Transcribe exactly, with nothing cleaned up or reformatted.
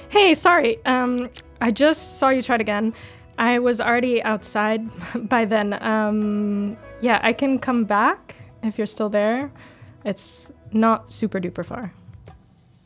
Hey, sorry. Um, I just saw you try it again. I was already outside by then. Um, yeah, I can come back if you're still there. It's not super duper far.